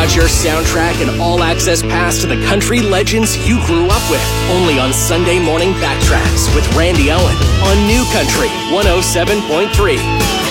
got your soundtrack and all-access pass to the country legends you grew up with. Only on Sunday Morning Backtracks with Randy Owen on New Country 107.3.